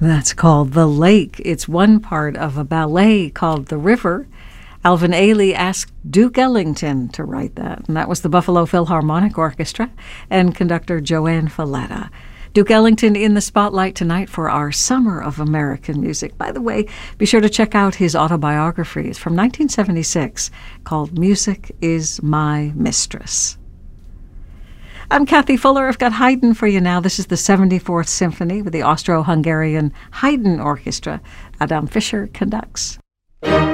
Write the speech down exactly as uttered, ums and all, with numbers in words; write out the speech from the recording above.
That's called The Lake. It's one part of a ballet called The River. Alvin Ailey asked Duke Ellington to write that, and that was the Buffalo Philharmonic Orchestra and conductor Joanne Falletta. Duke Ellington in the spotlight tonight for our Summer of American Music. By the way, be sure to check out his autobiography. It's from nineteen seventy-six, called Music is My Mistress. I'm Kathy Fuller. I've got Haydn for you now. This is the seventy-fourth Symphony with the Austro-Hungarian Haydn Orchestra. Adam Fischer conducts.